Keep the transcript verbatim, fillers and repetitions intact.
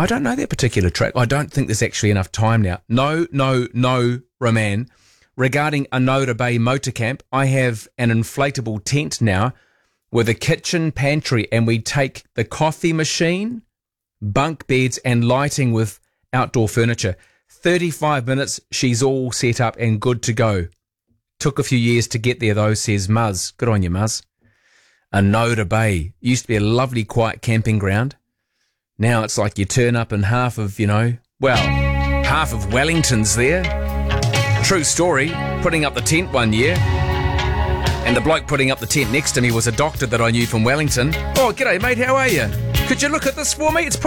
I don't know that particular track. I don't think there's actually enough time now. No, no, no, Roman. Regarding Anoda Bay Motor Camp, I have an inflatable tent now with a kitchen pantry, and we take the coffee machine, bunk beds and lighting with outdoor furniture. thirty-five minutes, she's all set up and good to go. Took a few years to get there though, says Muzz. Good on you, Muzz. Anoda Bay. Used to be a lovely quiet camping ground. Now it's like you turn up and half of, you know, well, half of Wellington's there. True story, putting up the tent one year. And the bloke putting up the tent next to me was a doctor that I knew from Wellington. Oh, g'day mate, how are you? Could you look at this for me? It's